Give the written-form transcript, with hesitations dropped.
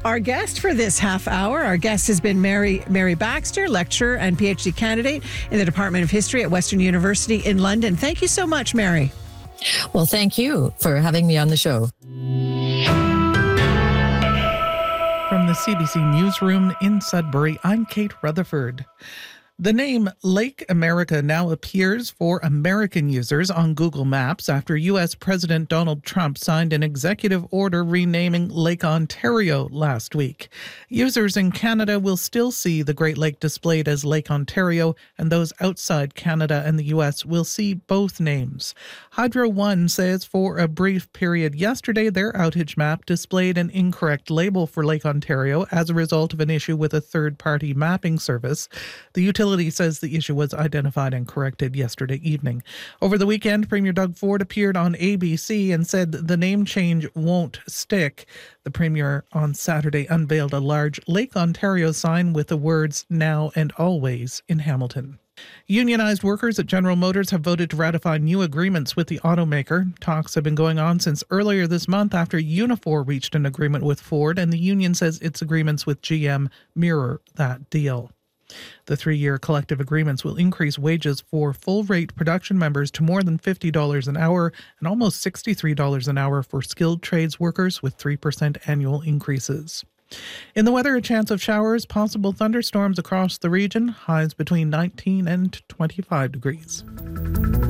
our guest for this half hour. Our guest has been Mary Baxter, lecturer and PhD candidate in the Department of History at Western University in London. Thank you so much, Mary. Well, thank you for having me on the show. From the CBC Newsroom in Sudbury, I'm Kate Rutherford. The name Lake America now appears for American users on Google Maps after U.S. President Donald Trump signed an executive order renaming Lake Ontario last week. Users in Canada will still see the Great Lake displayed as Lake Ontario, and those outside Canada and the U.S. will see both names. Hydro One says for a brief period yesterday, their outage map displayed an incorrect label for Lake Ontario as a result of an issue with a third-party mapping service. The utility says the issue was identified and corrected yesterday evening. Over the weekend, Premier Doug Ford appeared on ABC and said the name change won't stick. The Premier on Saturday unveiled a large Lake Ontario sign with the words "Now and Always" in Hamilton. Unionized workers at General Motors have voted to ratify new agreements with the automaker. Talks have been going on since earlier this month after Unifor reached an agreement with Ford, and the union says its agreements with GM mirror that deal. The 3-year collective agreements will increase wages for full-rate production members to more than $50 an hour and almost $63 an hour for skilled trades workers, with 3% annual increases. In the weather, a chance of showers, possible thunderstorms across the region, highs between 19 and 25 degrees.